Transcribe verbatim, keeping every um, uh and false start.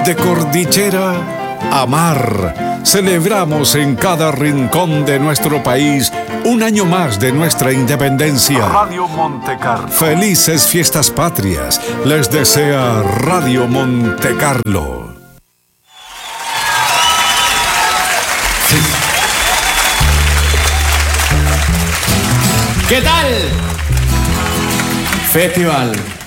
De cordillera a mar, celebramos en cada rincón de nuestro país un año más de nuestra independencia. Radio Montecarlo. Felices fiestas patrias, les desea Radio Montecarlo. ¿Qué tal? Festival